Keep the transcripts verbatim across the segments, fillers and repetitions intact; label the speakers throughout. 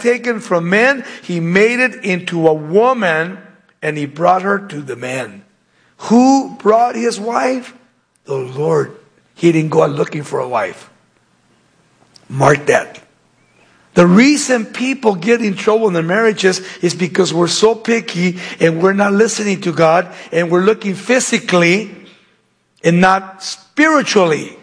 Speaker 1: taken from men, he made it into a woman, and he brought her to the man. Who brought his wife? The Lord. He didn't go out looking for a wife. Mark that. The reason people get in trouble in their marriages is because we're so picky and we're not listening to God and we're looking physically and not spiritually.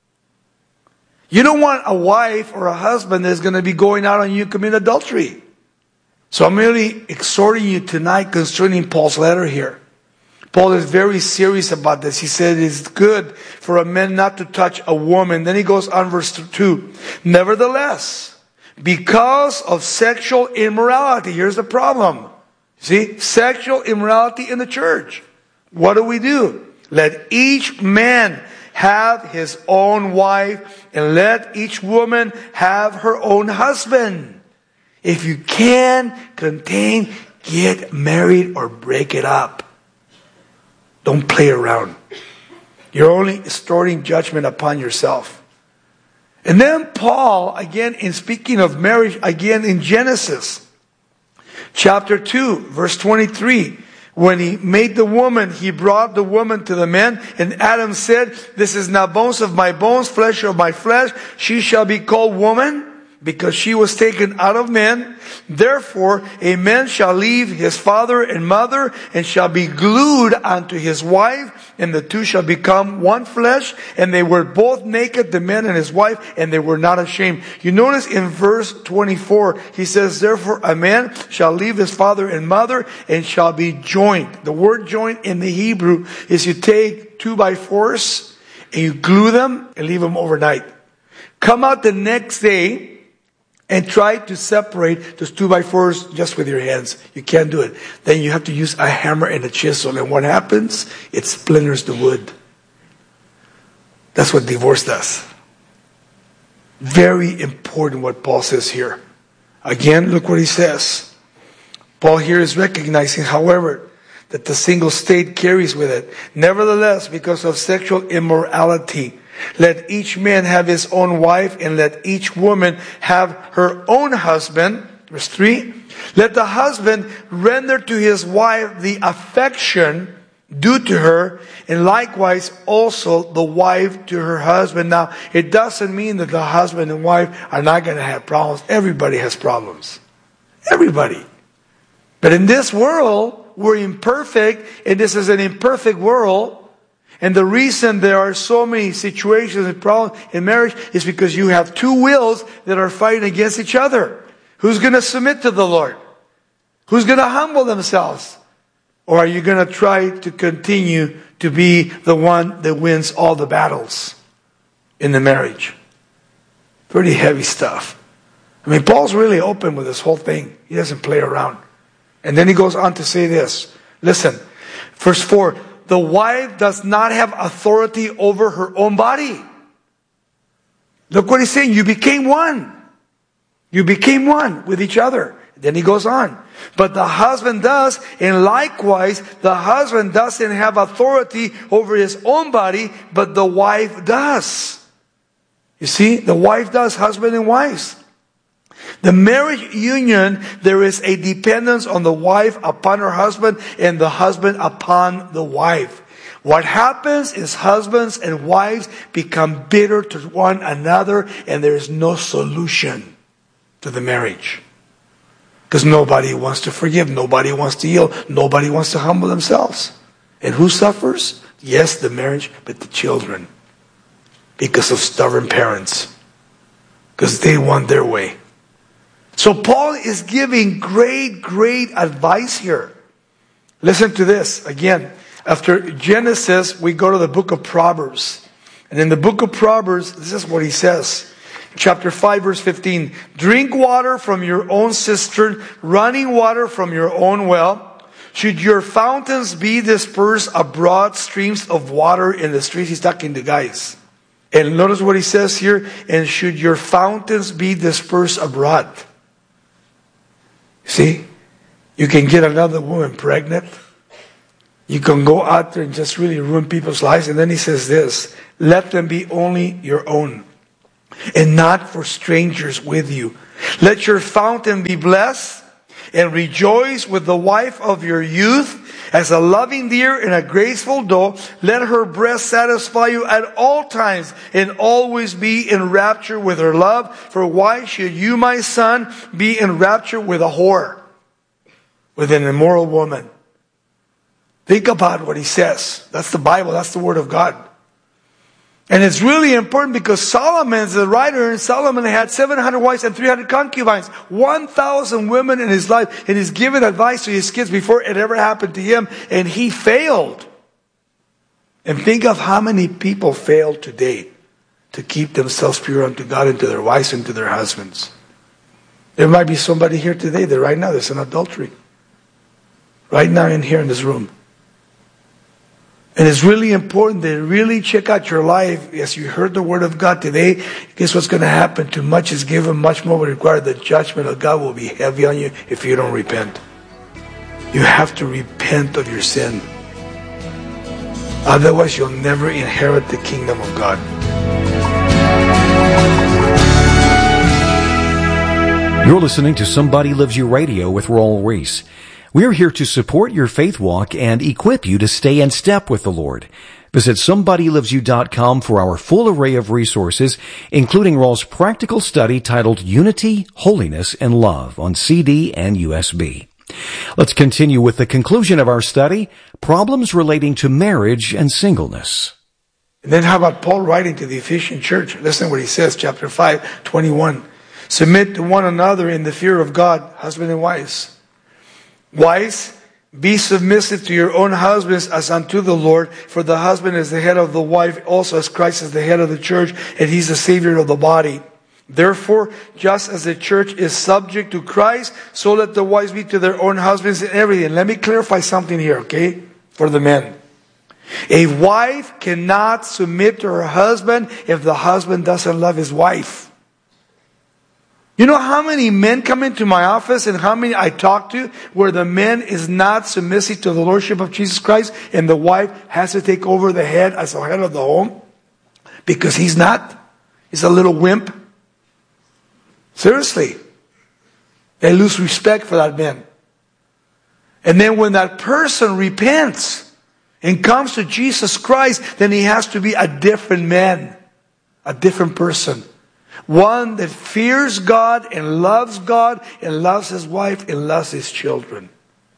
Speaker 1: You don't want a wife or a husband that's going to be going out on you and commit adultery. So I'm really exhorting you tonight concerning Paul's letter here. Paul is very serious about this. He said it's good for a man not to touch a woman. Then he goes on verse two. Nevertheless, because of sexual immorality, here's the problem. See, sexual immorality in the church. What do we do? Let each man have his own wife, and let each woman have her own husband. If you can contain, get married or break it up. Don't play around. You're only storing judgment upon yourself. And then Paul, again, in speaking of marriage, again in Genesis, chapter two, verse twenty-three, when he made the woman, he brought the woman to the man, and Adam said, this is now bones of my bones, flesh of my flesh. She shall be called woman, because she was taken out of man. Therefore, a man shall leave his father and mother, and shall be glued unto his wife, and the two shall become one flesh. And they were both naked, the man and his wife, and they were not ashamed. You notice in verse twenty-four, he says, therefore a man shall leave his father and mother, and shall be joined. The word joined in the Hebrew is you take two by fours, and you glue them, and leave them overnight. Come out the next day, and try to separate those two by fours just with your hands. You can't do it. Then you have to use a hammer and a chisel. And what happens? It splinters the wood. That's what divorce does. Very important what Paul says here. Again, look what he says. Paul here is recognizing, however, that the single state carries with it. Nevertheless, because of sexual immorality, let each man have his own wife, and let each woman have her own husband. Verse three. Let the husband render to his wife the affection due to her, and likewise also the wife to her husband. Now, it doesn't mean that the husband and wife are not going to have problems. Everybody has problems. Everybody. But in this world, we're imperfect, and this is an imperfect world. And the reason there are so many situations and problems in marriage is because you have two wills that are fighting against each other. Who's going to submit to the Lord? Who's going to humble themselves? Or are you going to try to continue to be the one that wins all the battles in the marriage? Pretty heavy stuff. I mean, Paul's really open with this whole thing. He doesn't play around. And then he goes on to say this. Listen, verse four. The wife does not have authority over her own body. Look what he's saying. You became one. You became one with each other. Then he goes on. But the husband does, and likewise, the husband doesn't have authority over his own body, but the wife does. You see, the wife does, husband and wives. The marriage union, there is a dependence on the wife upon her husband, and the husband upon the wife. What happens is husbands and wives become bitter to one another, and there is no solution to the marriage. Because nobody wants to forgive, nobody wants to yield, nobody wants to humble themselves. And who suffers? Yes, the marriage, but the children. Because of stubborn parents. Because they want their way. So Paul is giving great, great advice here. Listen to this. Again, after Genesis, we go to the book of Proverbs. And in the book of Proverbs, this is what he says. Chapter five, verse fifteen. Drink water from your own cistern, running water from your own well. Should your fountains be dispersed abroad, streams of water in the streets? He's talking to guys. And notice what he says here. And should your fountains be dispersed abroad? See, you can get another woman pregnant. You can go out there and just really ruin people's lives. And then he says this, let them be only your own, and not for strangers with you. Let your fountain be blessed, and rejoice with the wife of your youth. As a loving deer and a graceful doe, let her breast satisfy you at all times, and always be in rapture with her love. For why should you, my son, be in rapture with a whore, with an immoral woman? Think about what he says. That's the Bible. That's the Word of God. And it's really important because Solomon is the writer, and Solomon had seven hundred wives and three hundred concubines. one thousand women in his life. And he's given advice to his kids before it ever happened to him. And he failed. And think of how many people fail today to keep themselves pure unto God and to their wives and to their husbands. There might be somebody here today that right now there's an adultery. Right now in here in this room. And it's really important that you really check out your life as you heard the Word of God today. Guess what's going to happen? Too much is given, much more will require. The judgment of God will be heavy on you if you don't repent. You have to repent of your sin. Otherwise, you'll never inherit the kingdom of God.
Speaker 2: You're listening to Somebody Loves You Radio with Raul Ries. We're here to support your faith walk and equip you to stay in step with the Lord. Visit somebody loves you dot com for our full array of resources, including Raul's practical study titled Unity, Holiness, and Love on C D and U S B. Let's continue with the conclusion of our study, Problems Relating to Marriage and Singleness.
Speaker 1: And then how about Paul writing to the Ephesian church? Listen to what he says, chapter five, twenty-one. Submit to one another in the fear of God, husband and wives. Wives, be submissive to your own husbands as unto the Lord, for the husband is the head of the wife, also as Christ is the head of the church, and he's the Savior of the body. Therefore, just as the church is subject to Christ, so let the wives be to their own husbands in everything. Let me clarify something here, okay, for the men. A wife cannot submit to her husband if the husband doesn't love his wife. You know how many men come into my office and how many I talk to where the man is not submissive to the Lordship of Jesus Christ and the wife has to take over the head as the head of the home because he's not? He's a little wimp. Seriously. They lose respect for that man. And then when that person repents and comes to Jesus Christ, then he has to be a different man, a different person. One that fears God and loves God and loves his wife and loves his children.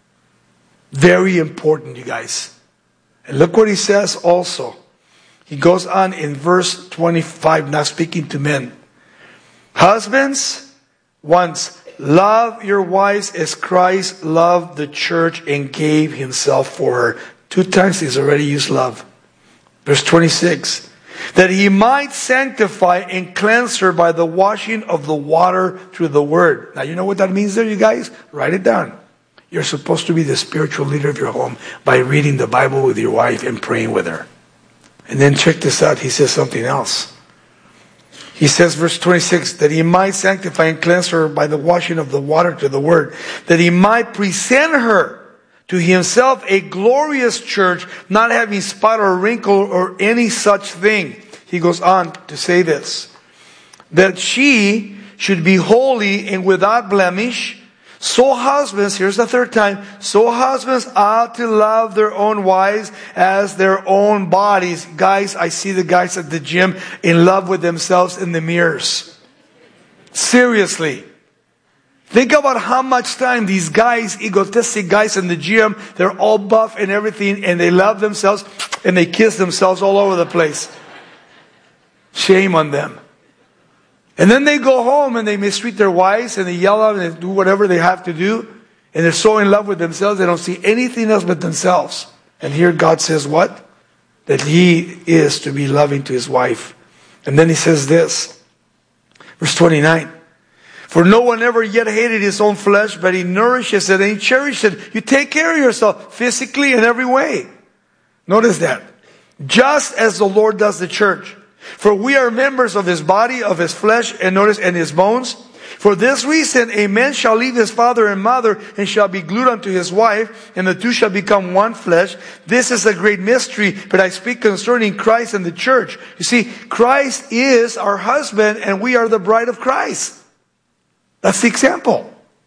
Speaker 1: Very important, you guys. And look what he says also. He goes on in verse twenty-five, now speaking to men. Husbands, once love your wives as Christ loved the church and gave himself for her. Two times he's already used love. Verse twenty-six. That he might sanctify and cleanse her by the washing of the water through the word. Now you know what that means there, you guys? Write it down. You're supposed to be the spiritual leader of your home by reading the Bible with your wife and praying with her. And then check this out. He says something else. He says, verse twenty-six, that he might sanctify and cleanse her by the washing of the water to the word. That he might present her to himself a glorious church, not having spot or wrinkle or any such thing. He goes on to say this. That she should be holy and without blemish. So husbands, here's the third time, so husbands ought to love their own wives as their own bodies. Guys, I see the guys at the gym in love with themselves in the mirrors. Seriously. Think about how much time these guys, egotistic guys in the gym, they're all buff and everything, and they love themselves, and they kiss themselves all over the place. Shame on them. And then they go home and they mistreat their wives, and they yell out and they do whatever they have to do, and they're so in love with themselves, they don't see anything else but themselves. And here God says what? That he is to be loving to his wife. And then he says this, verse twenty-nine. For no one ever yet hated his own flesh, but he nourishes it and he cherishes it. You take care of yourself physically in every way. Notice that. Just as the Lord does the church. For we are members of his body, of his flesh, and notice, and his bones. For this reason, a man shall leave his father and mother, and shall be glued unto his wife, and the two shall become one flesh. This is a great mystery, but I speak concerning Christ and the church. You see, Christ is our husband, and we are the bride of Christ. That's the example.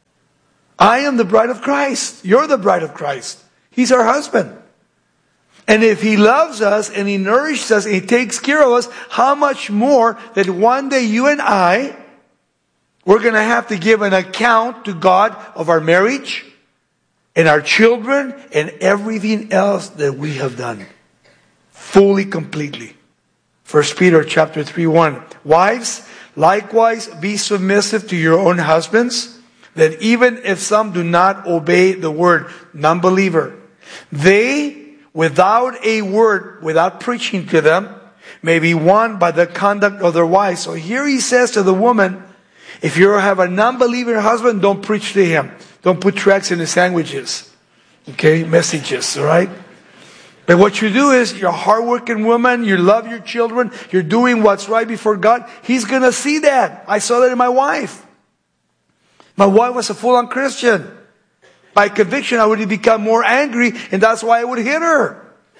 Speaker 1: I am the bride of Christ. You're the bride of Christ. He's our husband. And if He loves us and He nourishes us and He takes care of us, how much more that one day you and I, we're going to have to give an account to God of our marriage and our children and everything else that we have done. Fully, completely. First Peter chapter three, one. Wives, likewise be submissive to your own husbands, that even if some do not obey the word, non-believer, they, without a word, without preaching to them, may be won by the conduct of their wives. So here he says to the woman, if you have a non-believer husband, don't preach to him. Don't put tracts in his sandwiches. Okay, messages, all right? But what you do is, you're a hardworking woman, you love your children, you're doing what's right before God. He's going to see that. I saw that in my wife. My wife was a full-on Christian. By conviction, I would become more angry, and that's why I would hit her.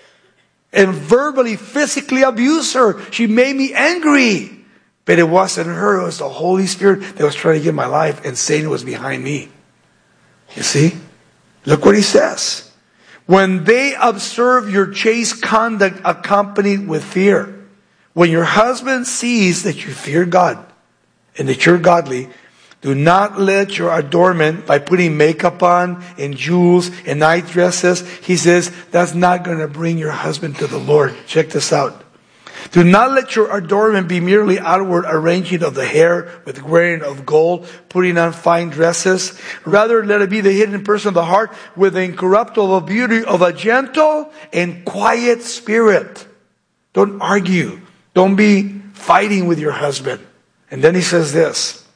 Speaker 1: And verbally, physically abuse her. She made me angry. But it wasn't her, it was the Holy Spirit that was trying to get my life, and Satan was behind me. You see? Look what he says. When they observe your chaste conduct accompanied with fear. When your husband sees that you fear God and that you're godly, do not let your adornment by putting makeup on and jewels and night dresses. He says that's not going to bring your husband to the Lord. Check this out. Do not let your adornment be merely outward arranging of the hair with wearing of gold, putting on fine dresses. Rather, let it be the hidden person of the heart with the incorruptible beauty of a gentle and quiet spirit. Don't argue. Don't be fighting with your husband. And then he says this,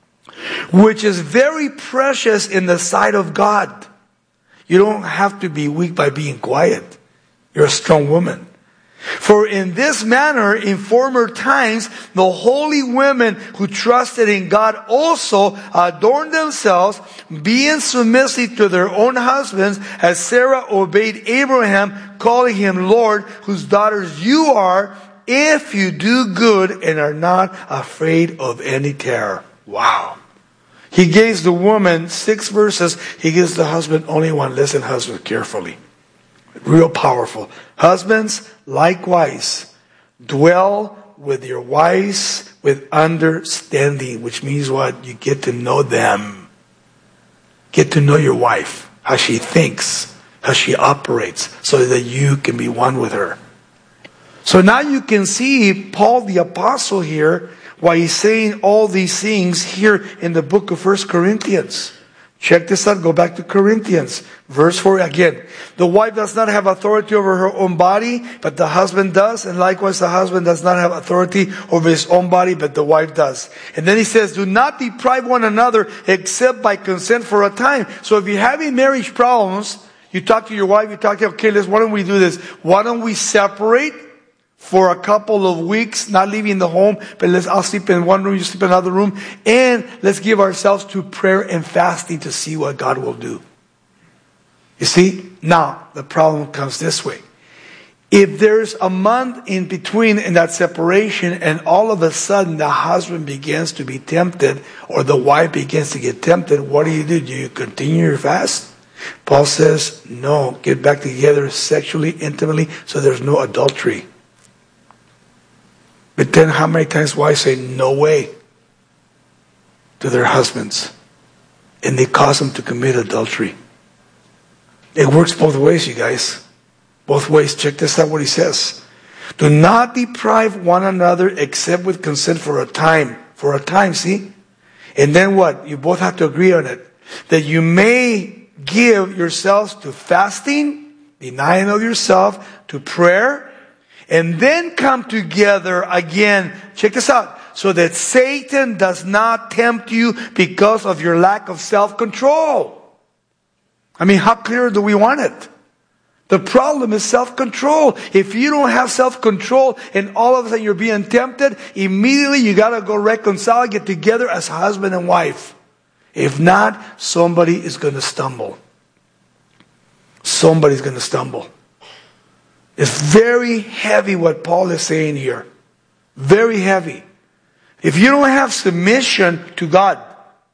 Speaker 1: which is very precious in the sight of God. You don't have to be weak by being quiet. You're a strong woman. For in this manner, in former times, the holy women who trusted in God also adorned themselves, being submissive to their own husbands, as Sarah obeyed Abraham, calling him Lord, whose daughters you are, if you do good and are not afraid of any terror. Wow. He gives the woman six verses. He gives the husband only one. Listen, husband, carefully. Real powerful. Husbands, likewise, dwell with your wives with understanding, which means what? You get to know them. Get to know your wife, how she thinks, how she operates, so that you can be one with her. So now you can see Paul the Apostle here, why he's saying all these things here in the book of First Corinthians. Check this out. Go back to Corinthians. Verse four again. The wife does not have authority over her own body, but the husband does. And likewise, the husband does not have authority over his own body, but the wife does. And then he says, do not deprive one another except by consent for a time. So if you're having marriage problems, you talk to your wife, you talk to her, okay, let's, why don't we do this? Why don't we separate for a couple of weeks, not leaving the home, but let's, I'll sleep in one room, you sleep in another room, and let's give ourselves to prayer and fasting to see what God will do. You see? Now, the problem comes this way. If there's a month in between in that separation, and all of a sudden the husband begins to be tempted, or the wife begins to get tempted, what do you do? Do you continue your fast? Paul says, no, get back together sexually, intimately, so there's no adultery. But then how many times wives say no way to their husbands, and they cause them to commit adultery? It works both ways, you guys. Both ways. Check this out what he says. Do not deprive one another except with consent for a time. For a time, see? And then what? You both have to agree on it. That you may give yourselves to fasting, denying of yourself, to prayer, and then come together again. Check this out. So that Satan does not tempt you because of your lack of self-control. I mean, how clear do we want it? The problem is self-control. If you don't have self-control and all of a sudden you're being tempted, immediately you got to go reconcile, get together as husband and wife. If not, somebody is going to stumble. Somebody's going to stumble. It's very heavy what Paul is saying here. Very heavy. If you don't have submission to God,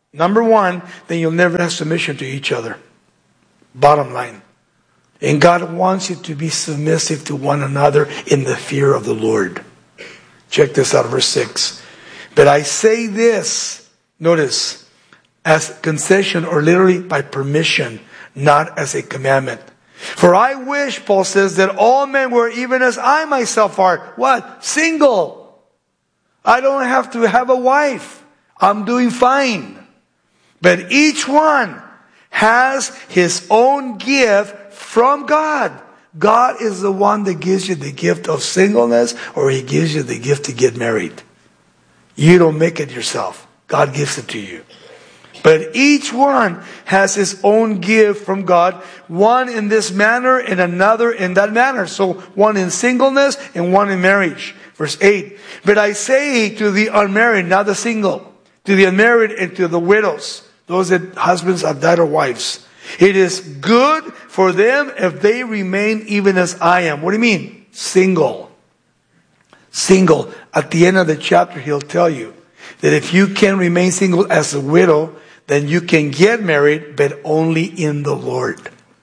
Speaker 1: number one, then you'll never have submission to each other. Bottom line. And God wants you to be submissive to one another in the fear of the Lord. Check this out, verse six. But I say this, notice, as concession or literally by permission, not as a commandment. For I wish, Paul says, that all men were even as I myself are. What? Single. I don't have to have a wife. I'm doing fine. But each one has his own gift from God. God is the one that gives you the gift of singleness, or He gives you the gift to get married. You don't make it yourself. God gives it to you. But each one has his own gift from God. One in this manner and another in that manner. So one in singleness and one in marriage. Verse eight. But I say to the unmarried, not the single, to the unmarried and to the widows, those that husbands have died or wives, it is good for them if they remain even as I am. What do you mean? Single. Single. At the end of the chapter, he'll tell you that if you can remain single as a widow, then you can get married, but only in the Lord.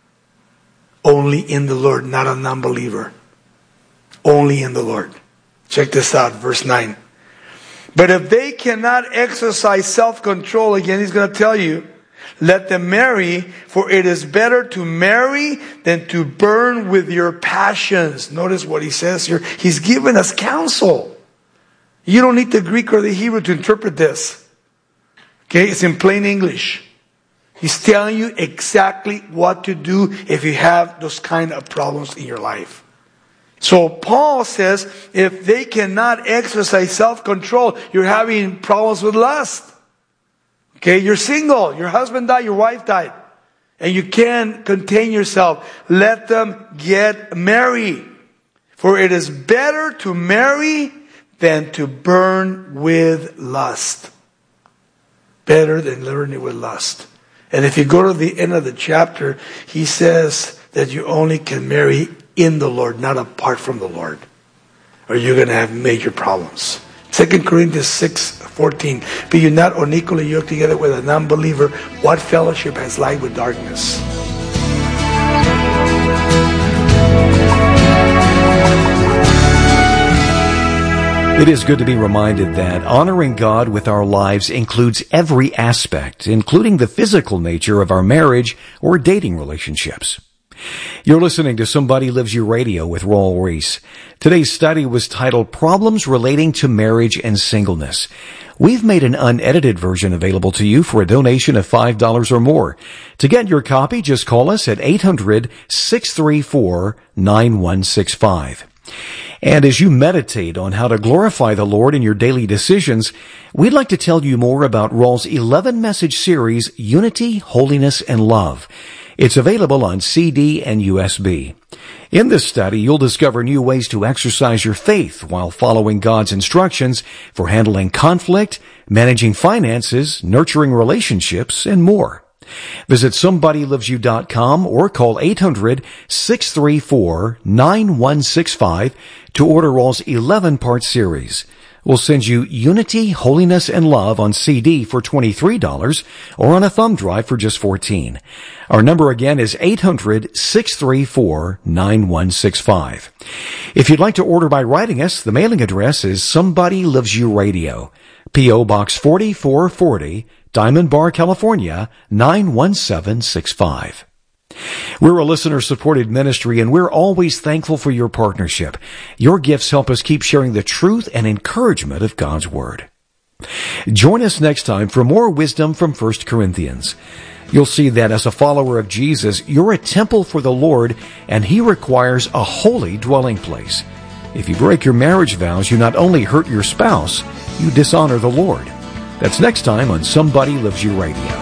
Speaker 1: Only in the Lord, not a non-believer. Only in the Lord. Check this out, verse nine. But if they cannot exercise self-control, again, he's going to tell you, let them marry, for it is better to marry than to burn with your passions. Notice what he says here. He's given us counsel. You don't need the Greek or the Hebrew to interpret this. Okay, it's in plain English. He's telling you exactly what to do if you have those kind of problems in your life. So Paul says, if they cannot exercise self-control, you're having problems with lust. Okay, you're single, your husband died, your wife died, and you can't contain yourself. Let them get married. For it is better to marry than to burn with lust. Better than learning with lust. And if you go to the end of the chapter, he says that you only can marry in the Lord, not apart from the Lord, or you're going to have major problems. Second Corinthians six fourteen. Be you not unequally yoked together with a non-believer. What fellowship has light with darkness?
Speaker 2: It is good to be reminded that honoring God with our lives includes every aspect, including the physical nature of our marriage or dating relationships. You're listening to Somebody Lives You Radio with Raul Ries. Today's study was titled Problems Relating to Marriage and Singleness. We've made an unedited version available to you for a donation of five dollars or more. To get your copy, just call us at eight hundred, six three four, nine one six five. And as you meditate on how to glorify the Lord in your daily decisions, we'd like to tell you more about Raul's eleven-message series, Unity, Holiness, and Love. It's available on C D and U S B. In this study, you'll discover new ways to exercise your faith while following God's instructions for handling conflict, managing finances, nurturing relationships, and more. Visit somebody lives you dot com or call eight hundred, six three four, nine one six five to order Raul's eleven-part series. We'll send you Unity, Holiness, and Love on C D for twenty-three dollars or on a thumb drive for just fourteen dollars. Our number again is eight hundred, six three four, nine one six five. If you'd like to order by writing us, the mailing address is Somebody Lives You Radio, P O Box forty-four forty, Diamond Bar, California, nine one seven six five. We're a listener-supported ministry, and we're always thankful for your partnership. Your gifts help us keep sharing the truth and encouragement of God's Word. Join us next time for more wisdom from First Corinthians. You'll see that as a follower of Jesus, you're a temple for the Lord, and He requires a holy dwelling place. If you break your marriage vows, you not only hurt your spouse, you dishonor the Lord. That's next time on Somebody Lives You Radio.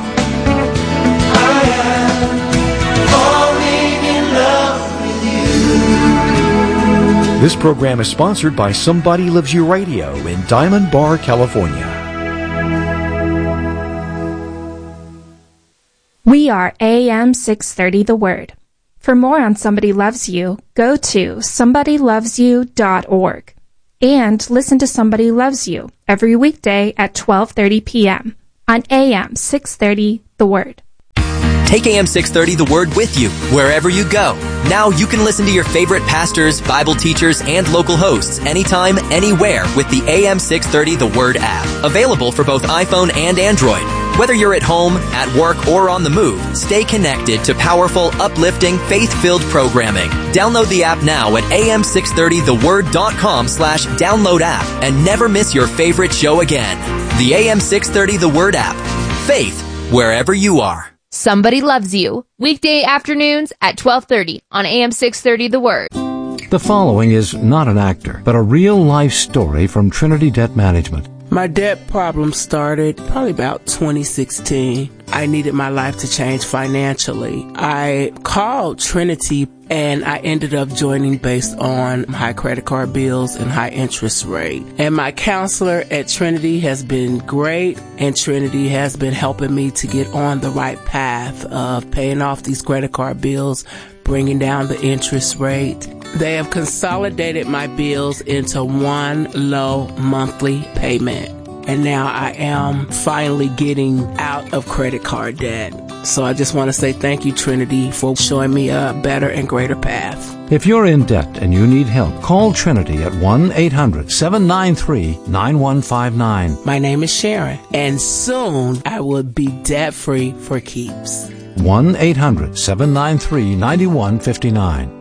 Speaker 2: This program is sponsored by Somebody Lives You Radio in Diamond Bar, California.
Speaker 3: We are A M six thirty The Word. For more on Somebody Loves You, go to somebody loves you dot org and listen to Somebody Loves You every weekday at twelve thirty p.m. on A M six thirty The Word.
Speaker 4: Take A M six thirty The Word with you wherever you go. Now you can listen to your favorite pastors, Bible teachers, and local hosts anytime, anywhere with the A M six thirty The Word app. Available for both iPhone and Android. Whether you're at home, at work, or on the move, stay connected to powerful, uplifting, faith-filled programming. Download the app now at A M six thirty the word dot com slash download app and never miss your favorite show again. The A M six thirty The Word app. Faith wherever you are.
Speaker 5: Somebody Loves You, weekday afternoons at twelve thirty on A M six thirty The Word.
Speaker 2: The following is not an actor, but a real-life story from Trinity Debt Management.
Speaker 6: My debt problem started probably about twenty sixteen. I needed my life to change financially. I called Trinity and I ended up joining based on high credit card bills and high interest rate. And my counselor at Trinity has been great, and Trinity has been helping me to get on the right path of paying off these credit card bills, bringing down the interest rate. They have consolidated my bills into one low monthly payment. And now I am finally getting out of credit card debt. So I just want to say thank you, Trinity, for showing me a better and greater path.
Speaker 2: If you're in debt and you need help, call Trinity at one eight hundred seven nine three nine one five nine.
Speaker 6: My name is Sharon, and soon I will be debt-free for keeps.
Speaker 2: one eight hundred seven nine three nine one five nine.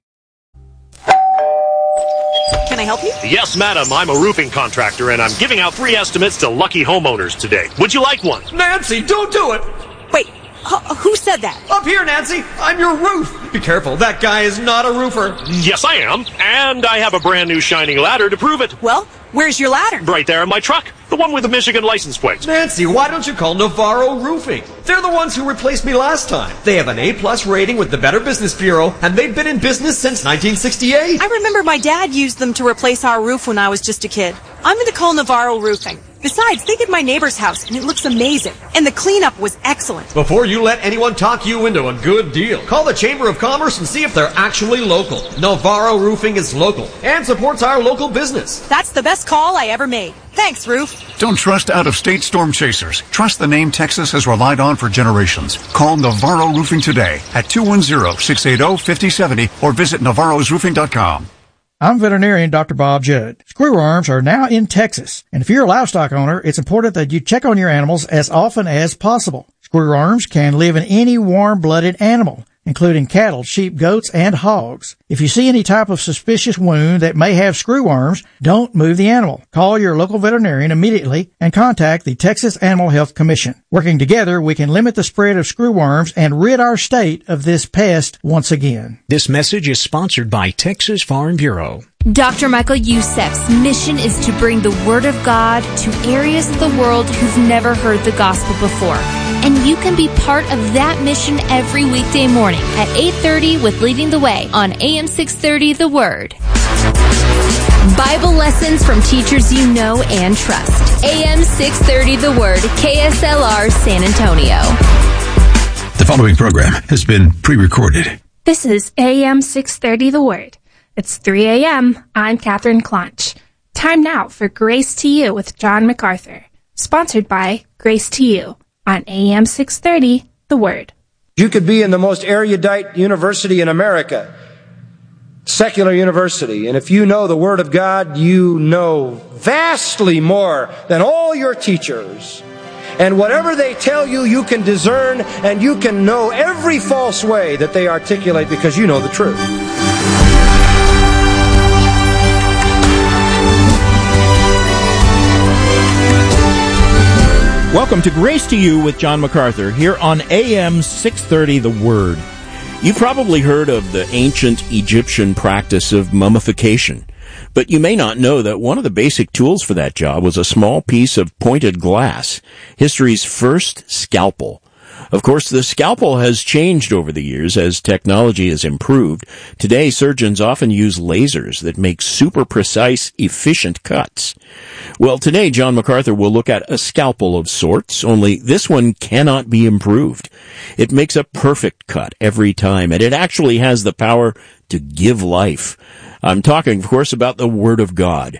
Speaker 7: Can I help you?
Speaker 8: Yes, madam. I'm a roofing contractor, and I'm giving out free estimates to lucky homeowners today. Would you like one?
Speaker 9: Nancy, don't do it!
Speaker 7: Wait, h- who said that?
Speaker 9: Up here, Nancy! I'm your roof! Be careful, that guy is not a roofer.
Speaker 8: Yes, I am. And I have a brand new shining ladder to prove it.
Speaker 7: Well, where's your ladder?
Speaker 8: Right there in my truck. The one with the Michigan license plate.
Speaker 9: Nancy, why don't you call Navarro Roofing? They're the ones who replaced me last time. They have an A-plus rating with the Better Business Bureau, and they've been in business since nineteen sixty-eight.
Speaker 7: I remember my dad used them to replace our roof when I was just a kid. I'm going to call Navarro Roofing. Besides, they did my neighbor's house, and it looks amazing. And the cleanup was excellent.
Speaker 9: Before you let anyone talk you into a good deal, call the Chamber of Commerce and see if they're actually local. Navarro Roofing is local and supports our local business.
Speaker 7: That's the best call I ever made. Thanks, Roof.
Speaker 10: Don't trust out-of-state storm chasers. Trust the name Texas has relied on for generations. Call Navarro Roofing today at two one zero, six eight zero, five zero seven zero or visit navarros roofing dot com.
Speaker 11: I'm veterinarian Doctor Bob Judd. Screwworms are now in Texas, and if you're a livestock owner, it's important that you check on your animals as often as possible. Screwworms can live in any warm-blooded animal, including cattle, sheep, goats, and hogs. If you see any type of suspicious wound that may have screwworms, don't move the animal. Call your local veterinarian immediately and contact the Texas Animal Health Commission. Working together, we can limit the spread of screwworms and rid our state of this pest once again.
Speaker 12: This message is sponsored by Texas Farm Bureau.
Speaker 5: Doctor Michael Youssef's mission is to bring the Word of God to areas of the world who've never heard the gospel before. And you can be part of that mission every weekday morning at eight thirty with Leading the Way on A M six thirty The Word. Bible lessons from teachers you know and trust. A M six thirty The Word, K S L R San Antonio.
Speaker 10: The following program has been pre-recorded.
Speaker 3: This is A M six thirty The Word. It's three a.m. I'm Catherine Clonch. Time now for Grace to You with John MacArthur. Sponsored by Grace to You on A M six thirty The Word.
Speaker 13: You could be in the most erudite university in America, secular university, and if you know the Word of God, you know vastly more than all your teachers. And whatever they tell you, you can discern, and you can know every false way that they articulate because you know the truth.
Speaker 14: Welcome to Grace to You with John MacArthur here on A M six thirty The Word. You've probably heard of the ancient Egyptian practice of mummification, but you may not know that one of the basic tools for that job was a small piece of pointed glass, history's first scalpel. Of course, the scalpel has changed over the years as technology has improved. Today, surgeons often use lasers that make super precise, efficient cuts. Well, today, John MacArthur will look at a scalpel of sorts, only this one cannot be improved. It makes a perfect cut every time, and it actually has the power to give life. I'm talking, of course, about the Word of God.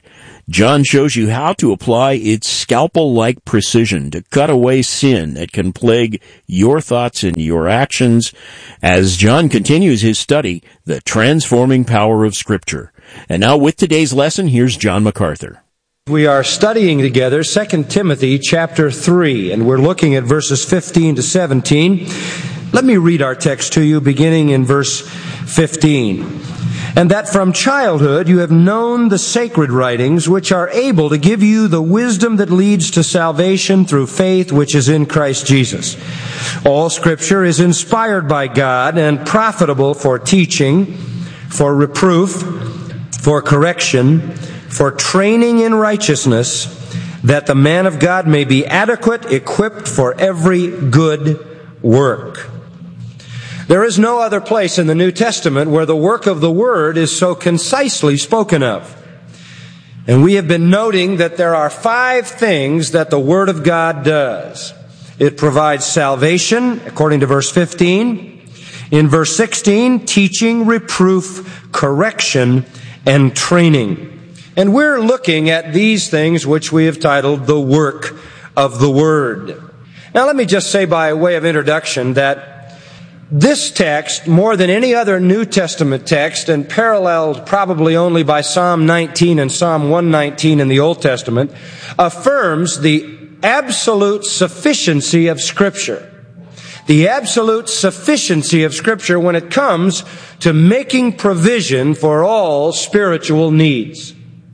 Speaker 14: John shows you how to apply its scalpel-like precision to cut away sin that can plague your thoughts and your actions as John continues his study, The Transforming Power of Scripture. And now with today's lesson, here's John MacArthur.
Speaker 13: We are studying together Second Timothy chapter three, and we're looking at verses fifteen to seventeen. Let me read our text to you, beginning in verse fifteen. And that from childhood you have known the sacred writings, which are able to give you the wisdom that leads to salvation through faith which is in Christ Jesus. All Scripture is inspired by God and profitable for teaching, for reproof, for correction, for training in righteousness, that the man of God may be adequate, equipped for every good work. There is no other place in the New Testament where the work of the Word is so concisely spoken of. And we have been noting that there are five things that the Word of God does. It provides salvation, according to verse fifteen. In verse sixteen, teaching, reproof, correction, and training. And we're looking at these things which we have titled the work of the Word. Now let me just say by way of introduction that this text, more than any other New Testament text, and paralleled probably only by Psalm nineteen and Psalm one nineteen in the Old Testament, affirms the absolute sufficiency of Scripture. The absolute sufficiency of Scripture when it comes to making provision for all spiritual needs.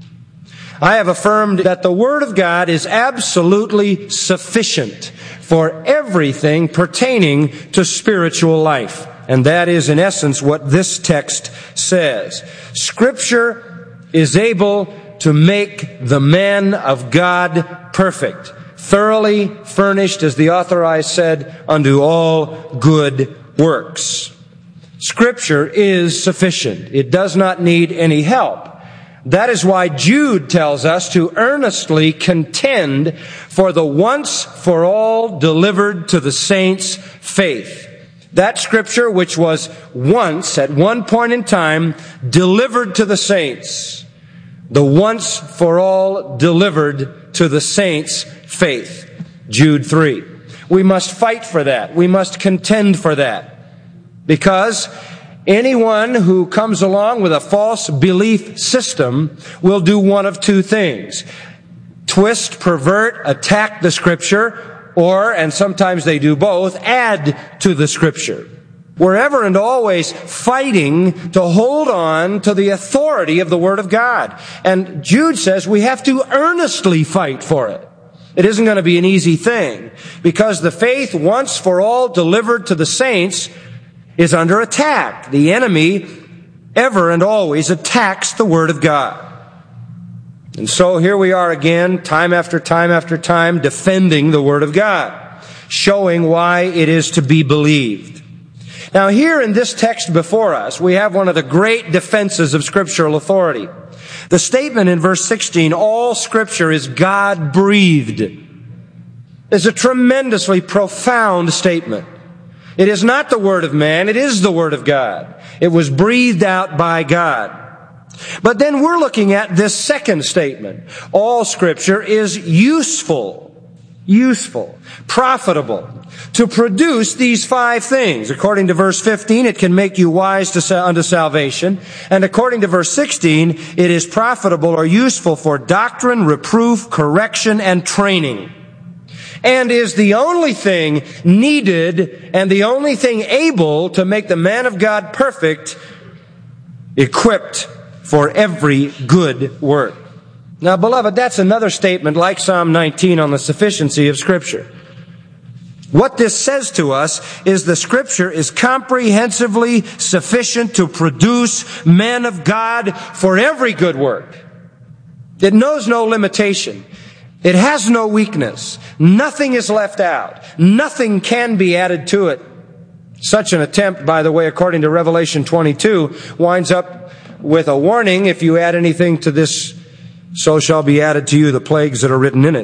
Speaker 13: I have affirmed that the Word of God is absolutely sufficient for everything pertaining to spiritual life. And that is, in essence, what this text says. Scripture is able to make the man of God perfect, thoroughly furnished, as the authorized said, unto all good works. Scripture is sufficient. It does not need any help. That is why Jude tells us to earnestly contend for the once-for-all delivered to the saints' faith. That Scripture which was once, at one point in time, delivered to the saints. The once-for-all delivered to the saints' faith. Jude three. We must fight for that. We must contend for that. Because anyone who comes along with a false belief system will do one of two things. Twist, pervert, attack the Scripture, or, and sometimes they do both, add to the Scripture. We're ever and always fighting to hold on to the authority of the Word of God. And Jude says we have to earnestly fight for it. It isn't going to be an easy thing, because the faith once for all delivered to the saints is under attack. The enemy ever and always attacks the Word of God. And so here we are again, time after time after time, defending the Word of God, showing why it is to be believed. Now here in this text before us, we have one of the great defenses of scriptural authority. The statement in verse sixteen, all Scripture is God-breathed, is a tremendously profound statement. It is not the Word of man, it is the Word of God. It was breathed out by God. But then we're looking at this second statement. All Scripture is useful, useful, profitable, to produce these five things. According to verse fifteen, it can make you wise to, unto salvation. And according to verse sixteen, it is profitable or useful for doctrine, reproof, correction, and training. And is the only thing needed and the only thing able to make the man of God perfect, equipped for every good work. Now, beloved, that's another statement like Psalm nineteen on the sufficiency of Scripture. What this says to us is the Scripture is comprehensively sufficient to produce men of God for every good work. It knows no limitation. It has no weakness. Nothing is left out. Nothing can be added to it. Such an attempt, by the way, according to Revelation twenty-two, winds up with a warning: if you add anything to this, so shall be added to you the plagues that are written in it.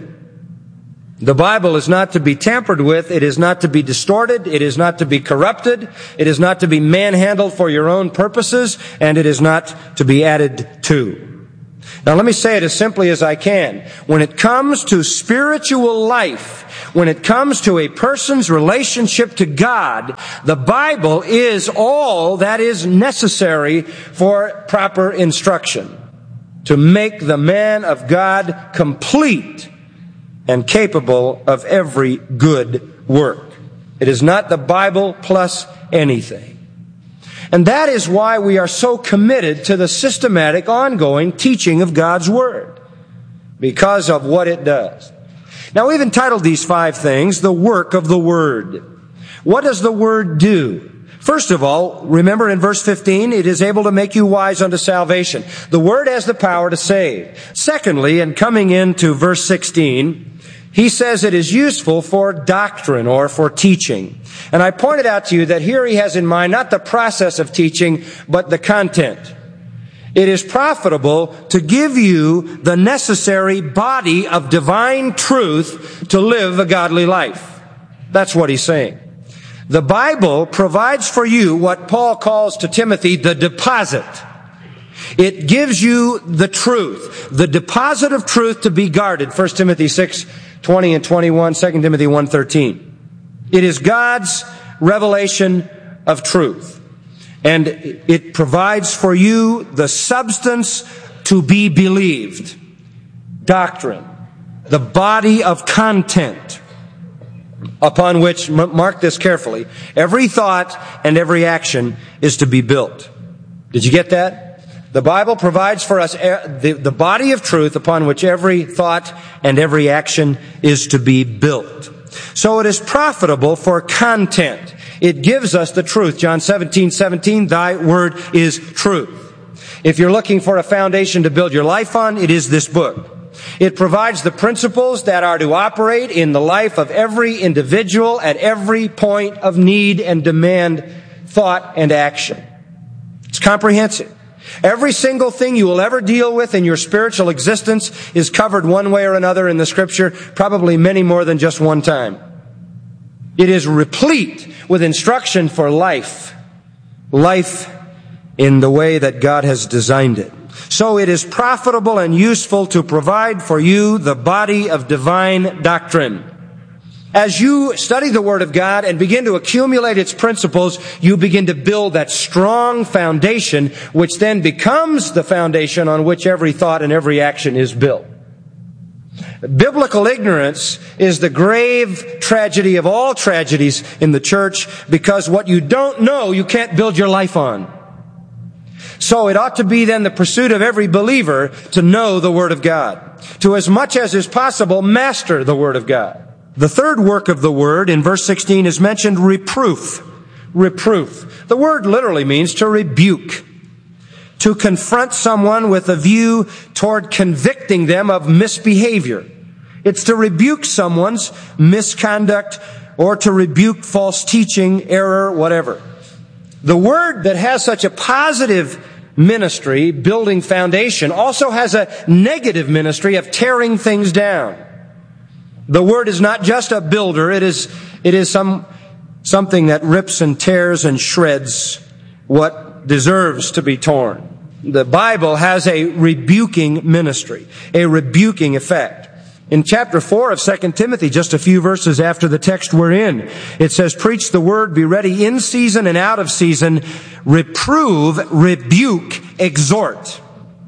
Speaker 13: The Bible is not to be tampered with. It is not to be distorted. It is not to be corrupted. It is not to be manhandled for your own purposes. And it is not to be added to. Now let me say it as simply as I can. When it comes to spiritual life, when it comes to a person's relationship to God, the Bible is all that is necessary for proper instruction to make the man of God complete and capable of every good work. It is not the Bible plus anything. And that is why we are so committed to the systematic, ongoing teaching of God's Word, because of what it does. Now, we've entitled these five things, the work of the Word. What does the Word do? First of all, remember in verse fifteen, it is able to make you wise unto salvation. The Word has the power to save. Secondly, and coming into verse sixteen, he says it is useful for doctrine or for teaching. And I pointed out to you that here he has in mind not the process of teaching, but the content. It is profitable to give you the necessary body of divine truth to live a godly life. That's what he's saying. The Bible provides for you what Paul calls to Timothy the deposit. It gives you the truth, the deposit of truth to be guarded. First Timothy six twenty and twenty-one, Second Timothy one thirteen. It is God's revelation of truth. And it provides for you the substance to be believed. Doctrine. The body of content upon which, mark this carefully, every thought and every action is to be built. Did you get that? The Bible provides for us the, the body of truth upon which every thought and every action is to be built. So it is profitable for content. It gives us the truth. John seventeen seventeen, thy word is truth. If you're looking for a foundation to build your life on, it is this book. It provides the principles that are to operate in the life of every individual at every point of need and demand, thought and action. It's comprehensive. Every single thing you will ever deal with in your spiritual existence is covered one way or another in the Scripture, probably many more than just one time. It is replete with instruction for life. Life in the way that God has designed it. So it is profitable and useful to provide for you the body of divine doctrine. As you study the Word of God and begin to accumulate its principles, you begin to build that strong foundation, which then becomes the foundation on which every thought and every action is built. Biblical ignorance is the grave tragedy of all tragedies in the church, because what you don't know, you can't build your life on. So it ought to be then the pursuit of every believer to know the Word of God, to as much as is possible master the Word of God. The third work of the Word in verse sixteen is mentioned, reproof. Reproof. The word literally means to rebuke, to confront someone with a view toward convicting them of misbehavior. It's to rebuke someone's misconduct or to rebuke false teaching, error, whatever. The word that has such a positive ministry, building foundation, also has a negative ministry of tearing things down. The word is not just a builder, it is, it is some, something that rips and tears and shreds what deserves to be torn. The Bible has a rebuking ministry, a rebuking effect. In chapter four of Second Timothy, just a few verses after the text we're in, it says, preach the word, be ready in season and out of season, reprove, rebuke, exhort.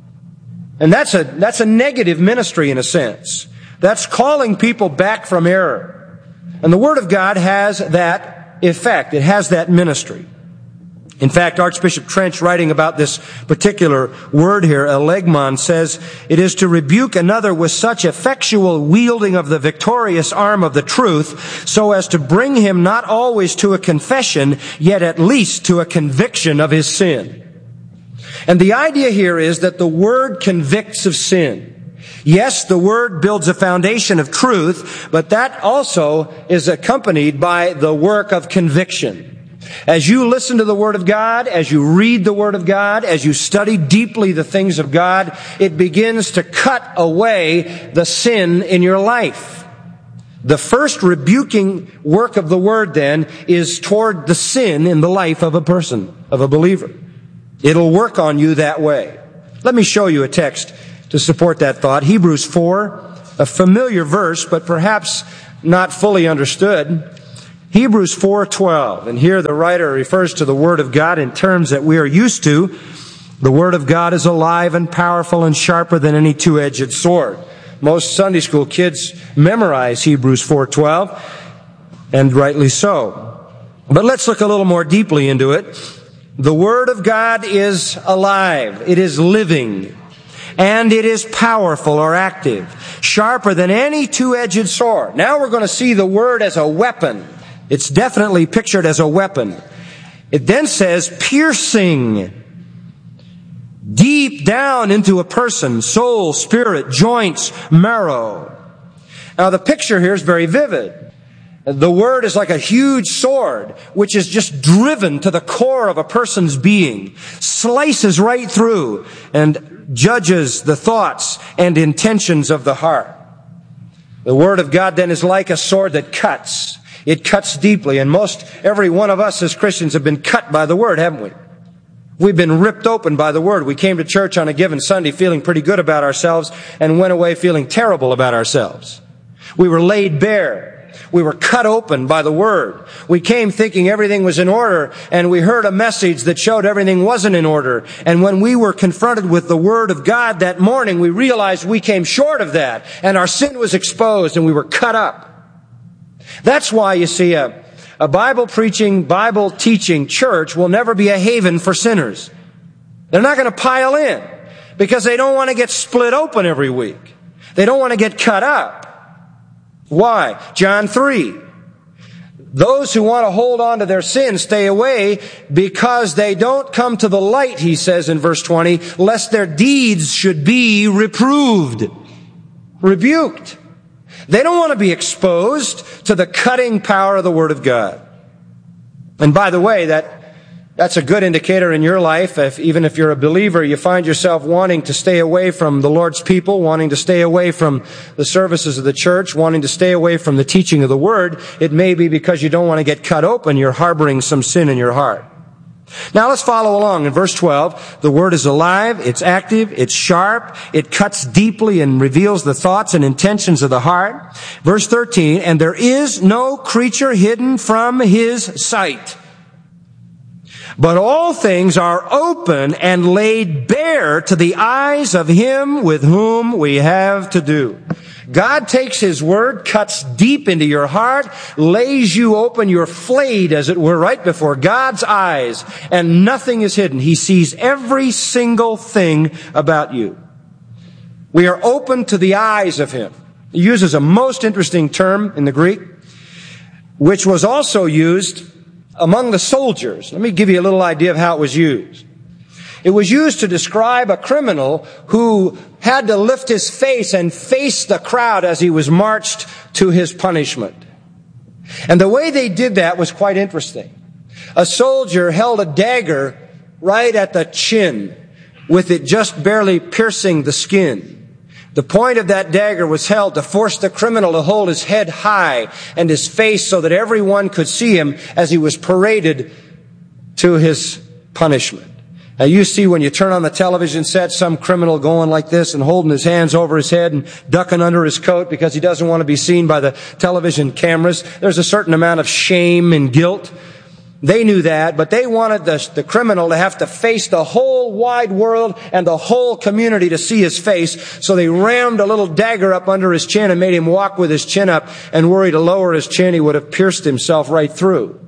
Speaker 13: And that's a, that's a negative ministry in a sense. That's calling people back from error. And the Word of God has that effect. It has that ministry. In fact, Archbishop Trench, writing about this particular word here, elegmon, says, it is to rebuke another with such effectual wielding of the victorious arm of the truth, so as to bring him not always to a confession, yet at least to a conviction of his sin. And the idea here is that the Word convicts of sin. Yes, the Word builds a foundation of truth, but that also is accompanied by the work of conviction. As you listen to the Word of God, as you read the Word of God, as you study deeply the things of God, it begins to cut away the sin in your life. The first rebuking work of the Word, then, is toward the sin in the life of a person, of a believer. It'll work on you that way. Let me show you a text to support that thought. Hebrews four, a familiar verse, but perhaps not fully understood. Hebrews four twelve, and here the writer refers to the Word of God in terms that we are used to. The Word of God is alive and powerful and sharper than any two-edged sword. Most Sunday school kids memorize Hebrews four twelve, and rightly so. But let's look a little more deeply into it. The Word of God is alive. It is living. And it is powerful or active, sharper than any two-edged sword. Now we're going to see the Word as a weapon. It's definitely pictured as a weapon. It then says piercing deep down into a person, soul, spirit, joints, marrow. Now the picture here is very vivid. The Word is like a huge sword, which is just driven to the core of a person's being, slices right through, and judges the thoughts and intentions of the heart. The Word of God then is like a sword that cuts. It cuts deeply, and most every one of us as Christians have been cut by the Word, haven't we? We've been ripped open by the Word. We came to church on a given Sunday feeling pretty good about ourselves and went away feeling terrible about ourselves. We were laid bare. We were cut open by the Word. We came thinking everything was in order, and we heard a message that showed everything wasn't in order. And when we were confronted with the Word of God that morning, we realized we came short of that, and our sin was exposed, and we were cut up. That's why, you see, a, a Bible-preaching, Bible-teaching church will never be a haven for sinners. They're not going to pile in because they don't want to get split open every week. They don't want to get cut up. Why? John three. Those who want to hold on to their sin stay away because they don't come to the light, he says in verse twenty, lest their deeds should be reproved, rebuked. They don't want to be exposed to the cutting power of the Word of God. And by the way, that that's a good indicator in your life. If, even if you're a believer, you find yourself wanting to stay away from the Lord's people, wanting to stay away from the services of the church, wanting to stay away from the teaching of the Word, it may be because you don't want to get cut open. You're harboring some sin in your heart. Now let's follow along. In verse twelve, the Word is alive, it's active, it's sharp, it cuts deeply and reveals the thoughts and intentions of the heart. Verse thirteen, and there is no creature hidden from His sight, but all things are open and laid bare to the eyes of Him with whom we have to do. God takes His Word, cuts deep into your heart, lays you open, you're flayed, as it were, right before God's eyes, and nothing is hidden. He sees every single thing about you. We are open to the eyes of Him. He uses a most interesting term in the Greek, which was also used among the soldiers. Let me give you a little idea of how it was used. It was used to describe a criminal who had to lift his face and face the crowd as he was marched to his punishment. And the way they did that was quite interesting. A soldier held a dagger right at the chin, with it just barely piercing the skin. The point of that dagger was held to force the criminal to hold his head high and his face so that everyone could see him as he was paraded to his punishment. Now you see when you turn on the television set some criminal going like this and holding his hands over his head and ducking under his coat because he doesn't want to be seen by the television cameras. There's a certain amount of shame and guilt. They knew that, but they wanted the, the criminal to have to face the whole wide world and the whole community to see his face. So they rammed a little dagger up under his chin and made him walk with his chin up, and were he to lower his chin, he would have pierced himself right through.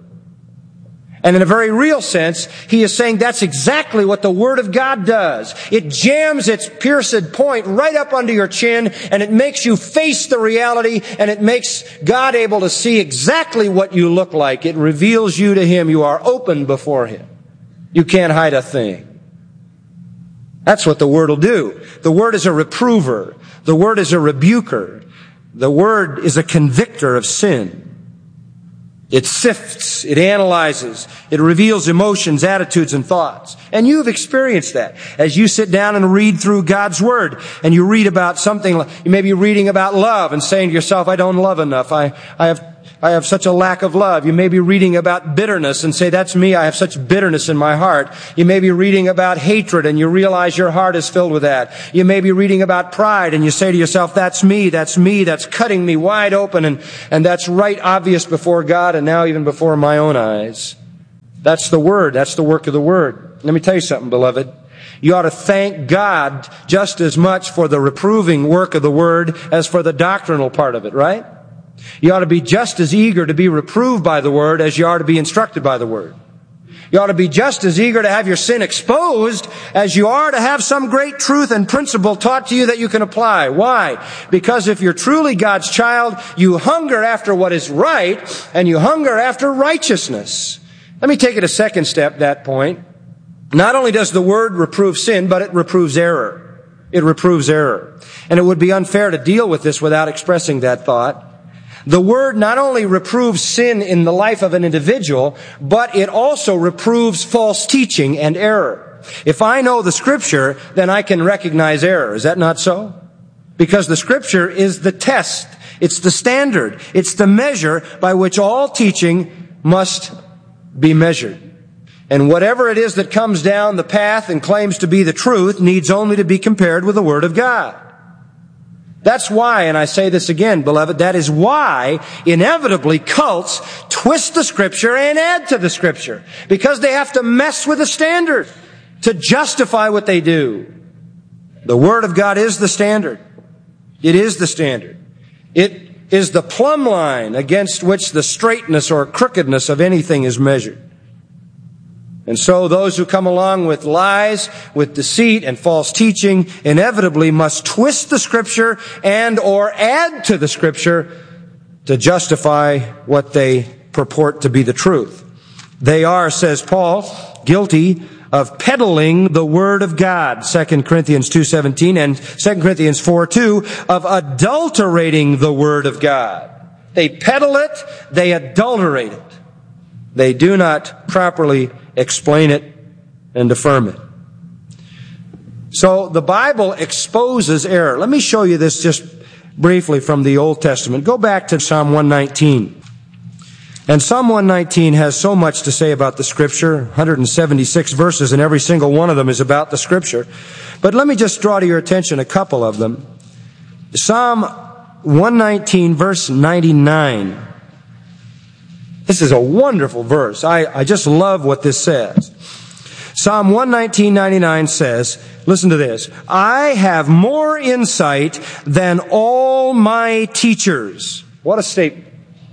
Speaker 13: And in a very real sense, he is saying that's exactly what the Word of God does. It jams its pierced point right up under your chin, and it makes you face the reality, and it makes God able to see exactly what you look like. It reveals you to Him. You are open before Him. You can't hide a thing. That's what the Word will do. The Word is a reprover. The Word is a rebuker. The Word is a convictor of sin. It sifts, it analyzes, it reveals emotions, attitudes, and thoughts. And you've experienced that. As you sit down and read through God's Word, and you read about something, you may be reading about love and saying to yourself, I don't love enough. I, I have I have such a lack of love. You may be reading about bitterness and say, that's me. I have such bitterness in my heart. You may be reading about hatred and you realize your heart is filled with that. You may be reading about pride and you say to yourself, that's me, that's me, that's cutting me wide open, and, and that's right obvious before God and now even before my own eyes. That's the Word. That's the work of the Word. Let me tell you something, beloved. You ought to thank God just as much for the reproving work of the Word as for the doctrinal part of it, right? You ought to be just as eager to be reproved by the Word as you are to be instructed by the Word. You ought to be just as eager to have your sin exposed as you are to have some great truth and principle taught to you that you can apply. Why? Because if you're truly God's child, you hunger after what is right and you hunger after righteousness. Let me take it a second step, that point. Not only does the Word reprove sin, but it reproves error. It reproves error. And it would be unfair to deal with this without expressing that thought. The Word not only reproves sin in the life of an individual, but it also reproves false teaching and error. If I know the Scripture, then I can recognize error. Is that not so? Because the Scripture is the test. It's the standard. It's the measure by which all teaching must be measured. And whatever it is that comes down the path and claims to be the truth needs only to be compared with the Word of God. That's why, and I say this again, beloved, that is why inevitably cults twist the Scripture and add to the Scripture. Because they have to mess with the standard to justify what they do. The Word of God is the standard. It is the standard. It is the plumb line against which the straightness or crookedness of anything is measured. And so those who come along with lies, with deceit and false teaching inevitably must twist the Scripture and or add to the Scripture to justify what they purport to be the truth. They are, says Paul, guilty of peddling the Word of God, Second Corinthians two seventeen, and Second Corinthians four two, of adulterating the Word of God. They peddle it, they adulterate it. They do not properly explain it and affirm it. So the Bible exposes error. Let me show you this just briefly from the Old Testament. Go back to Psalm one nineteen. And Psalm one nineteen has so much to say about the Scripture, one hundred seventy-six verses, and every single one of them is about the Scripture. But let me just draw to your attention a couple of them. Psalm one nineteen, verse ninety-nine. This is a wonderful verse. I, I just love what this says. Psalm one nineteen, ninety-nine says, listen to this, I have more insight than all my teachers. What a statement.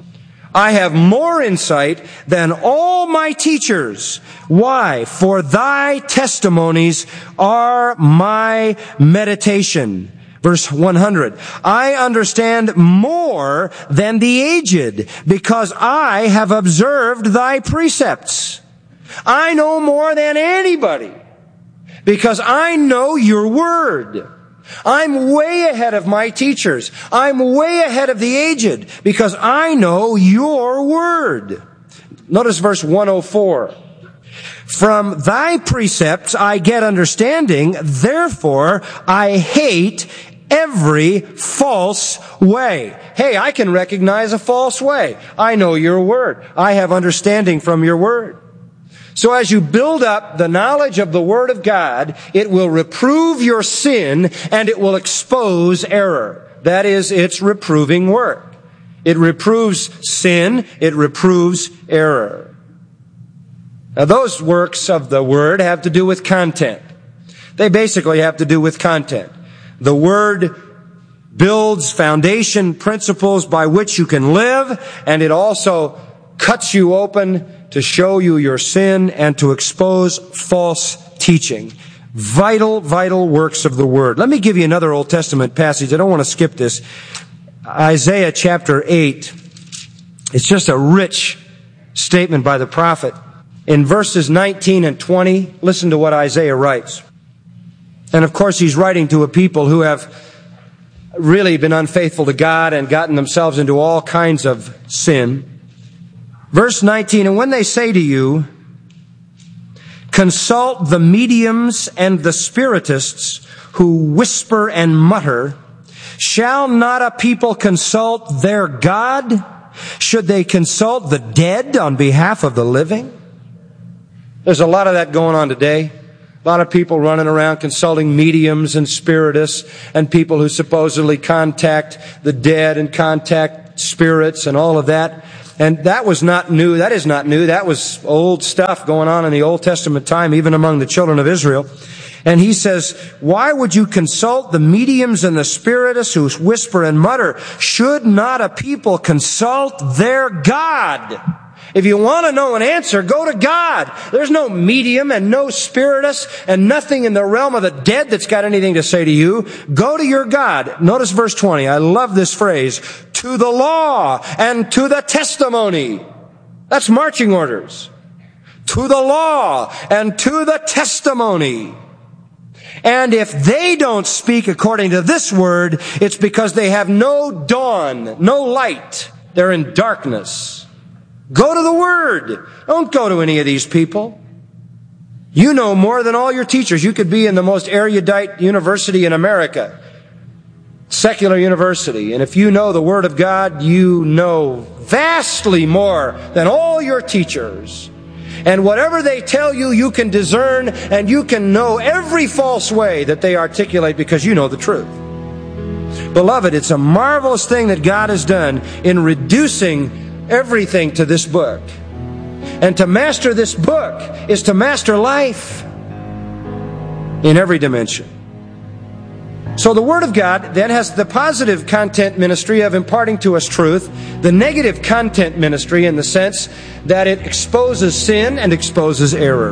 Speaker 13: I have more insight than all my teachers. Why? For thy testimonies are my meditation. Verse one hundred, I understand more than the aged, because I have observed thy precepts. I know more than anybody, because I know your word. I'm way ahead of my teachers. I'm way ahead of the aged, because I know your word. Notice verse one oh four. From thy precepts I get understanding, therefore I hate every false way. Hey, I can recognize a false way. I know your word. I have understanding from your word. So as you build up the knowledge of the Word of God, it will reprove your sin and it will expose error. That is its reproving work. It reproves sin. It reproves error. Now those works of the Word have to do with content. They basically have to do with content. The Word builds foundation principles by which you can live, and it also cuts you open to show you your sin and to expose false teaching. Vital, vital works of the Word. Let me give you another Old Testament passage. I don't want to skip this. Isaiah chapter eight. It's just a rich statement by the prophet. In verses nineteen and twenty, listen to what Isaiah writes. And of course, he's writing to a people who have really been unfaithful to God and gotten themselves into all kinds of sin. Verse nineteen, and when they say to you, consult the mediums and the spiritists who whisper and mutter, shall not a people consult their God? Should they consult the dead on behalf of the living? There's a lot of that going on today. A lot of people running around consulting mediums and spiritists and people who supposedly contact the dead and contact spirits and all of that. And that was not new. That is not new. That was old stuff going on in the Old Testament time, even among the children of Israel. And he says, why would you consult the mediums and the spiritists who whisper and mutter? Should not a people consult their God? If you want to know an answer, go to God. There's no medium and no spiritist and nothing in the realm of the dead that's got anything to say to you. Go to your God. Notice verse twenty. I love this phrase. To the law and to the testimony. That's marching orders. To the law and to the testimony. And if they don't speak according to this word, it's because they have no dawn, no light. They're in darkness. Go to the Word. Don't go to any of these people. You know more than all your teachers. You could be in the most erudite university in America, secular university. And if you know the Word of God, you know vastly more than all your teachers. And whatever they tell you, you can discern and you can know every false way that they articulate because you know the truth. Beloved, it's a marvelous thing that God has done in reducing everything to this book. And to master this book is to master life in every dimension. So the Word of God then has the positive content ministry of imparting to us truth, the negative content ministry in the sense that it exposes sin and exposes error.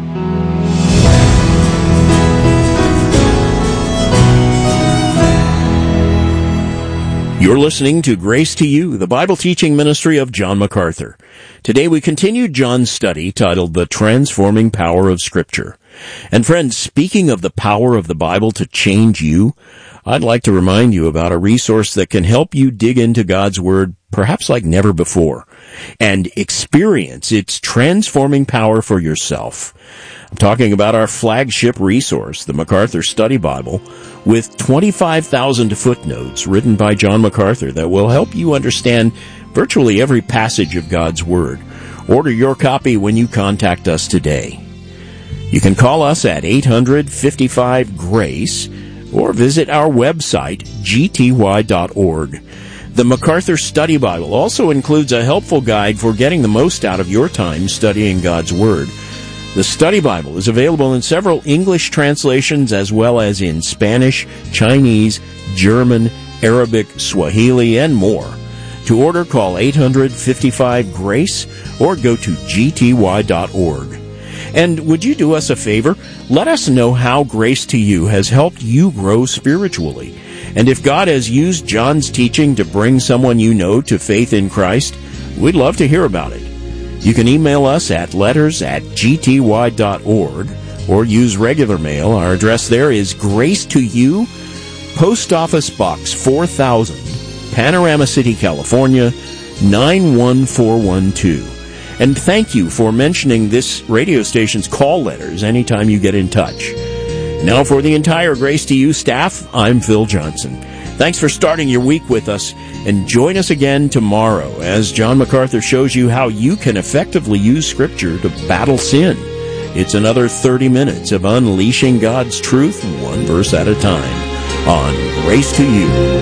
Speaker 14: You're listening to Grace to You, the Bible teaching ministry of John MacArthur. Today we continue John's study titled The Transforming Power of Scripture. And friends, speaking of the power of the Bible to change you, I'd like to remind you about a resource that can help you dig into God's Word perhaps like never before and experience its transforming power for yourself. I'm talking about our flagship resource, the MacArthur Study Bible, with twenty-five thousand footnotes written by John MacArthur that will help you understand virtually every passage of God's Word. Order your copy when you contact us today. You can call us at eight hundred, fifty-five, GRACE or visit our website, g t y dot org. The MacArthur Study Bible also includes a helpful guide for getting the most out of your time studying God's Word. The Study Bible is available in several English translations as well as in Spanish, Chinese, German, Arabic, Swahili, and more. To order, call eight hundred, fifty-five, GRACE or go to g t y dot org. And would you do us a favor? Let us know how Grace to You has helped you grow spiritually. And if God has used John's teaching to bring someone you know to faith in Christ, we'd love to hear about it. You can email us at letters at g t y dot org or use regular mail. Our address there is Grace to You, Post Office Box four thousand, Panorama City, California, nine one four one two. And thank you for mentioning this radio station's call letters anytime you get in touch. Now for the entire Grace to You staff, I'm Phil Johnson. Thanks for starting your week with us, and join us again tomorrow as John MacArthur shows you how you can effectively use Scripture to battle sin. It's another thirty minutes of unleashing God's truth one verse at a time on Grace to You.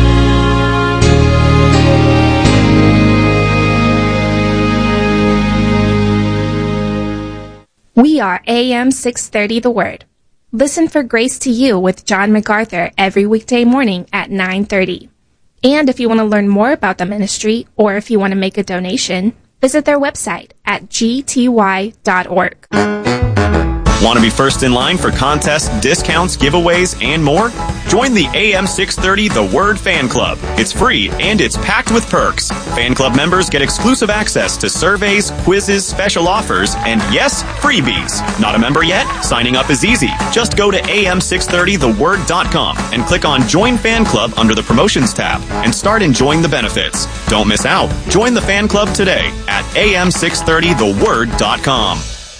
Speaker 3: We are A M six thirty The Word. Listen for Grace to You with John MacArthur every weekday morning at nine thirty. And if you want to learn more about the ministry or if you want to make a donation, visit their website at g t y dot org.
Speaker 15: Want to be first in line for contests, discounts, giveaways, and more? Join the A M six thirty The Word Fan Club. It's free, and it's packed with perks. Fan Club members get exclusive access to surveys, quizzes, special offers, and yes, freebies. Not a member yet? Signing up is easy. Just go to a m six thirty the word dot com and click on Join Fan Club under the Promotions tab and start enjoying the benefits. Don't miss out. Join the fan club today at a m six thirty the word dot com.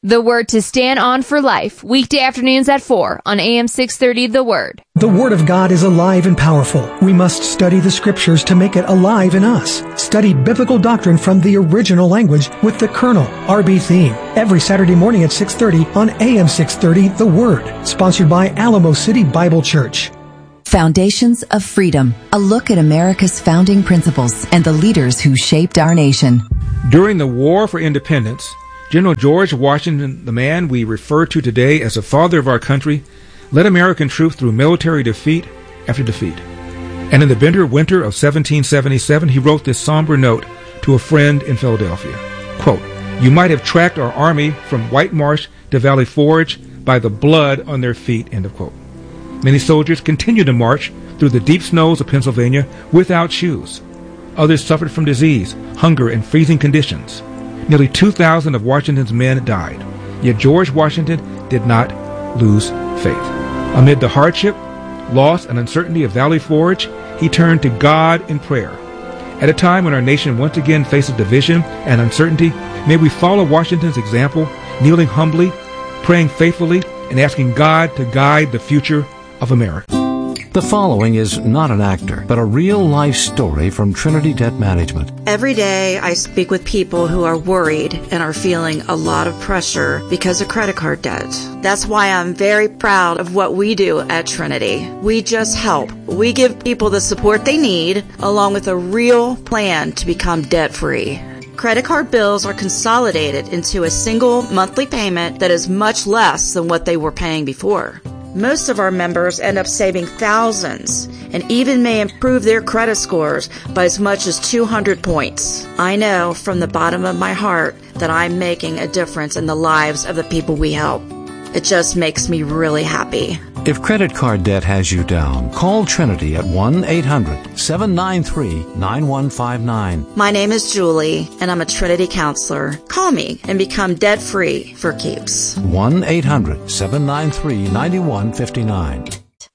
Speaker 5: The Word to Stand On for Life, weekday afternoons at four on A M six thirty The Word.
Speaker 16: The Word of God is alive and powerful. We must study the Scriptures to make it alive in us. Study biblical doctrine from the original language with the Colonel, R B Theme, every Saturday morning at six thirty on A M six thirty The Word, sponsored by Alamo City Bible Church.
Speaker 17: Foundations of Freedom, a look at America's founding principles and the leaders who shaped our nation.
Speaker 18: During the War for Independence, General George Washington, the man we refer to today as the father of our country, led American troops through military defeat after defeat. And in the bitter winter of seventeen seventy-seven, he wrote this somber note to a friend in Philadelphia. Quote, "You might have tracked our army from White Marsh to Valley Forge by the blood on their feet," end of quote. Many soldiers continued to march through the deep snows of Pennsylvania without shoes. Others suffered from disease, hunger, and freezing conditions. Nearly two thousand of Washington's men died. Yet George Washington did not lose faith. Amid the hardship, loss, and uncertainty of Valley Forge, he turned to God in prayer. At a time when our nation once again faces division and uncertainty, may we follow Washington's example, kneeling humbly, praying faithfully, and asking God to guide the future of America.
Speaker 19: The following is not an actor, but a real-life story from Trinity Debt Management.
Speaker 20: Every day I speak with people who are worried and are feeling a lot of pressure because of credit card debt. That's why I'm very proud of what we do at Trinity. We just help. We give people the support they need, along with a real plan to become debt-free. Credit card bills are consolidated into a single monthly payment that is much less than what they were paying before. Most of our members end up saving thousands and even may improve their credit scores by as much as two hundred points. I know from the bottom of my heart that I'm making a difference in the lives of the people we help. It just makes me really happy.
Speaker 19: If credit card debt has you down, call Trinity at one eight hundred seven nine three nine one five nine.
Speaker 20: My name is Julie, and I'm a Trinity counselor. Call me and become debt-free for keeps.
Speaker 19: one eight hundred seven nine three nine one five nine.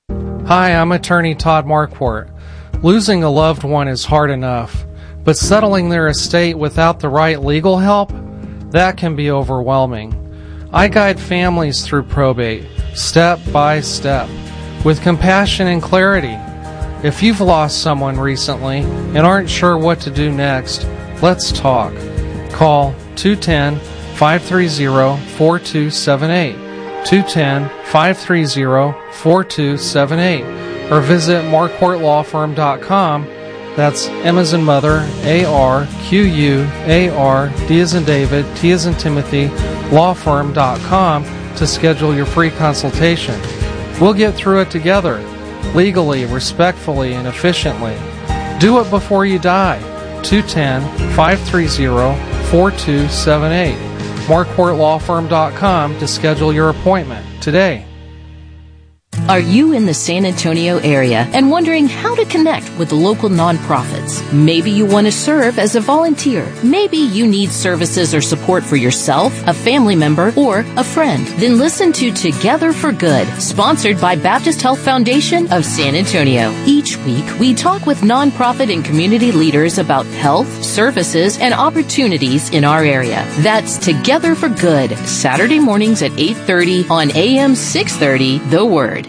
Speaker 21: Hi, I'm attorney Todd Marquardt. Losing a loved one is hard enough, but settling their estate without the right legal help, that can be overwhelming. I guide families through probate, step by step, with compassion and clarity. If you've lost someone recently and aren't sure what to do next, let's talk. Call two one zero, five three zero, four two seven eight, two one zero, five three zero, four two seven eight, or visit marquardt law firm dot com. That's M as in mother, A R Q U A R, D as in David, T as in Timothy, law firm dot com to schedule your free consultation. We'll get through it together, legally, respectfully, and efficiently. Do it before you die. two one zero, five three zero, four two seven eight. marquardt law firm dot com to schedule your appointment today.
Speaker 22: Are you in the San Antonio area and wondering how to connect with local nonprofits? Maybe you want to serve as a volunteer. Maybe you need services or support for yourself, a family member, or a friend. Then listen to Together for Good, sponsored by Baptist Health Foundation of San Antonio. Each week, we talk with nonprofit and community leaders about health, services, and opportunities in our area. That's Together for Good, Saturday mornings at eight thirty on A M six thirty, The Word.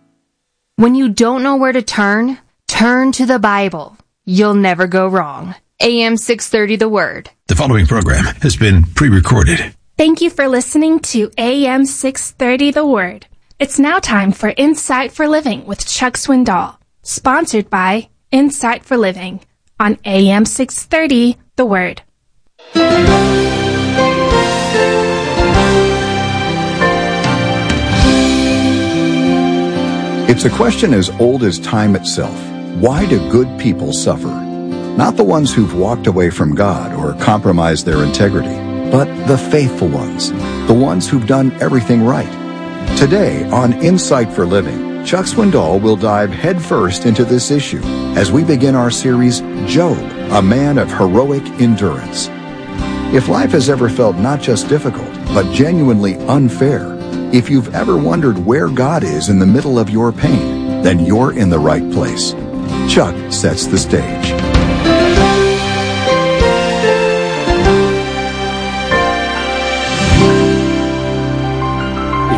Speaker 5: When you don't know where to turn, turn to the Bible. You'll never go wrong. A M six thirty The Word.
Speaker 23: The following program has been pre-recorded.
Speaker 3: Thank you for listening to A M six thirty The Word. It's now time for Insight for Living with Chuck Swindoll, sponsored by Insight for Living on A M six thirty The Word.
Speaker 24: It's a question as old as time itself. Why do good people suffer? Not the ones who've walked away from God or compromised their integrity, but the faithful ones, the ones who've done everything right. Today on Insight for Living, Chuck Swindoll will dive headfirst into this issue as we begin our series, Job, a man of heroic endurance. If life has ever felt not just difficult, but genuinely unfair, if you've ever wondered where God is in the middle of your pain, then you're in the right place. Chuck sets the stage.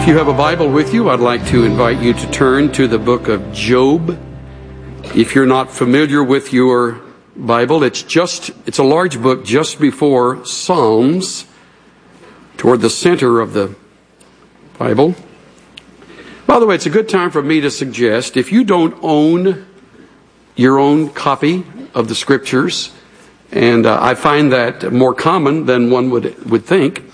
Speaker 1: If you have a Bible with you, I'd like to invite you to turn to the book of Job. If you're not familiar with your Bible, it's just it's a large book just before Psalms, toward the center of the Bible. By the way, it's a good time for me to suggest, if you don't own your own copy of the Scriptures, and uh, I find that more common than one would would think,